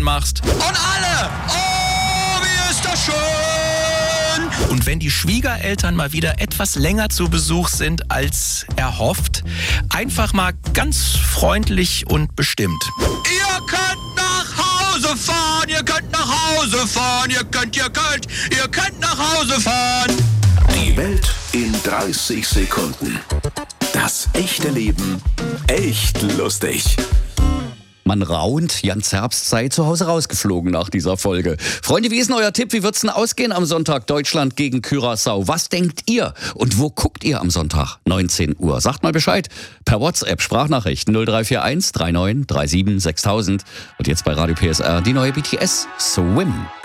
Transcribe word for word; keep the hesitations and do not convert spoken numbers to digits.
anmachst. Und alle, oh, wie ist das schön! Und wenn die Schwiegereltern mal wieder etwas länger zu Besuch sind als erhofft, einfach mal ganz freundlich und bestimmt. Ihr könnt nach Hause fahren, ihr könnt nach Hause fahren, ihr könnt, ihr könnt, ihr könnt nach Hause fahren. Die Welt in dreißig Sekunden. Das echte Leben echt lustig. Man raunt, Jan Zerbst sei zu Hause rausgeflogen nach dieser Folge. Freunde, wie ist denn euer Tipp? Wie wird's denn ausgehen am Sonntag? Deutschland gegen Curaçao. Was denkt ihr? Und wo guckt ihr am Sonntag? neunzehn Uhr. Sagt mal Bescheid. Per WhatsApp, Sprachnachricht null drei vier eins drei neun drei sieben sechstausend. Und jetzt bei Radio P S R die neue B T S, Swim.